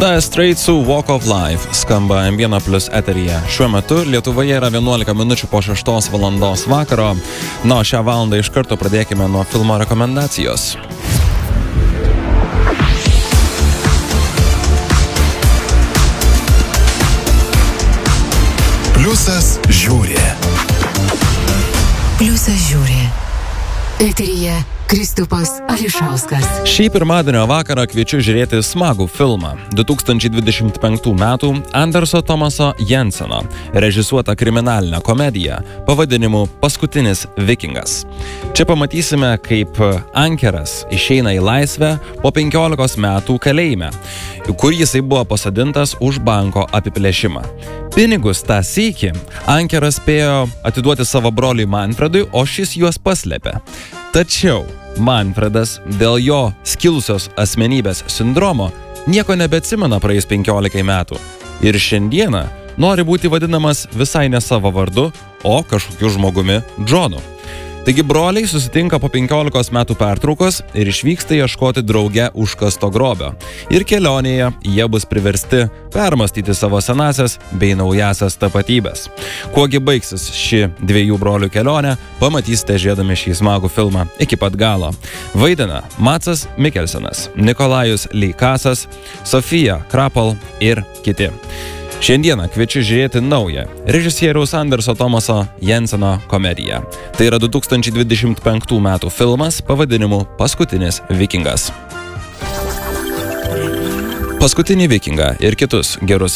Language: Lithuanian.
Dire Straits su Walk of Life skamba M1+ eteryje. Šiuo metu Lietuvoje yra 11 minučių po 6 valandos vakaro. Šią valandą iš karto pradėkime nuo filmo rekomendacijos. Pliusas žiūri. Pliusas žiūri. Eteryje Kristupas Ališauskas. Šį pirmadienio vakarą kviečiu žiūrėti smagų filmą. 2025 metų Anderso Tomaso Jenseno režisuota kriminalinę komediją pavadinimu Paskutinis vikingas. Čia pamatysime, kaip Ankeras išeina į laisvę po 15 metų kalėjime, kur jisai buvo pasodintas už banko apiplėšimą. Pinigus tą sykį Ankeras spėjo atiduoti savo broliui Manfredui, o šis juos paslėpė. Tačiau Manfredas dėl jo skilusios asmenybės sindromo nieko nebeatsimena praėjus 15 metų ir šiandieną nori būti vadinamas visai ne savo vardu, o kažkokiu žmogumi Džonu. Taigi broliai susitinka po 15 metų pertraukos ir išvyksta ieškoti drauge užkasto grobio. Ir kelionėje jie bus priversti permastyti savo senasias bei naujasias tapatybės. Kuogi baigsis ši dviejų brolių kelionė, pamatysite žiūrėdami šį smagų filmą iki pat galo. Vaidina Matsas Mikkelsenas, Nikolajus Leikasas, Sofija Krapal ir kiti. Šiandieną kviečiu žiūrėti naują režisieriaus Anderso Tomaso Jenseno komediją. Tai yra 2025 metų filmas pavadinimu Paskutinis vikingas. Paskutinį vikingą ir kitus gerus